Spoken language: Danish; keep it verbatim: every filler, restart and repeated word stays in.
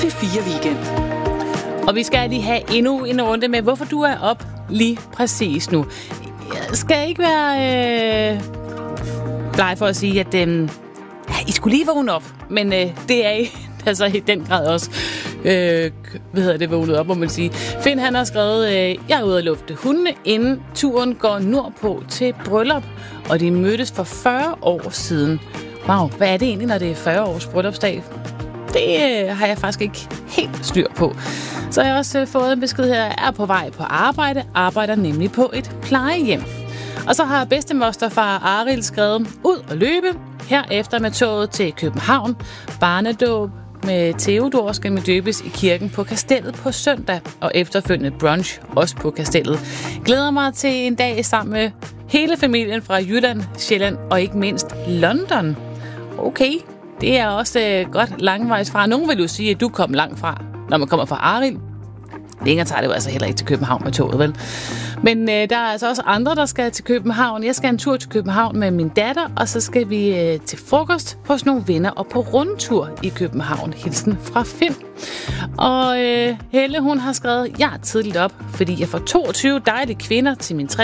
P fire Weekend. Og vi skal lige have endnu en runde med, hvorfor du er op lige præcis nu. Jeg skal ikke være øh, bleg for at sige, at øh, ja, I skulle lige vågne op. Men øh, det er I altså i den grad også øh, hvad hedder det, vågnet op, må man sige. Finn, han har skrevet, øh, jeg er ude at lufte hundene, inden turen går nordpå til bryllup. Og de mødtes for fyrre år siden. Wow, hvad er det egentlig, når det er fyrre års bryllupsdag? Det øh, har jeg faktisk ikke helt styr på. Så har jeg også øh, fået en besked her, jeg er på vej på arbejde, arbejder nemlig på et plejehjem. Og så har bedstemosterfar Arild skrevet, ud og løbe, herefter med toget til København. Barnedåb med Theodor skal med døbes i kirken på Kastellet på søndag, og efterfølgende brunch også på Kastellet. Glæder mig til en dag sammen med hele familien fra Jylland, Sjælland og ikke mindst London. Okay, det er også øh, godt langvejs fra. Nogen vil jo sige, at du kom langt fra, når man kommer fra Arild. Længere tager det jo altså heller ikke til København med toget, vel? Men øh, der er altså også andre, der skal til København. Jeg skal en tur til København med min datter, og så skal vi øh, til frokost hos nogle venner og på rundtur i København. Hilsen fra Finn. Og øh, Helle, hun har skrevet, jeg er tidligt op, fordi jeg får toogtyve dejlige kvinder til min